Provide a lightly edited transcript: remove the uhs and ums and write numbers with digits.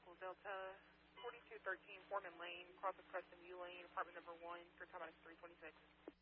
Equals Delta, 4213 Foreman Lane, cross of Preston View Lane, apartment number 1, your time is 326.